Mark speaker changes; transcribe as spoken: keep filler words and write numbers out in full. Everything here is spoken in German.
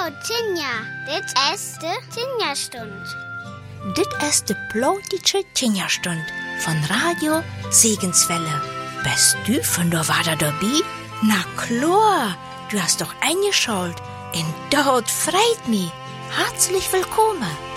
Speaker 1: Hallo, Tinja. Dit ist de Tinja-Stund.
Speaker 2: Dit ist de plotische Tinja-Stund von Radio Segenswelle. Bist du von der Wader dabei? Na klar, du hast doch eingeschaut. Und dort freit mich. Herzlich willkommen.